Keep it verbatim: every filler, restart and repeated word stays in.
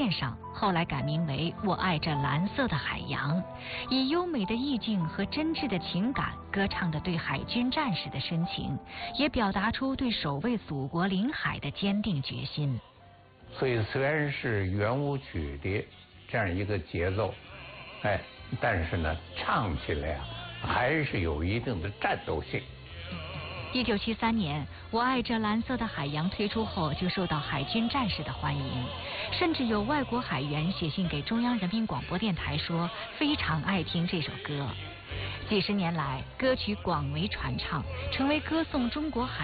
面上，后来改名为《我爱这蓝色的海洋》，以优美的意境和真挚的情感歌唱着对海军战士的深情，也表达出对守卫祖国领海的坚定决心。 所以虽然是圆舞曲的这样一个节奏，哎，但是呢，唱起来啊，还是有一定的战斗性。 一九七三年，《我爱这蓝色的海洋》推出后，就受到海军战士的欢迎，甚至有外国海员写信给中央人民广播电台说非常爱听这首歌。几十年来，歌曲广为传唱，成为歌颂中国海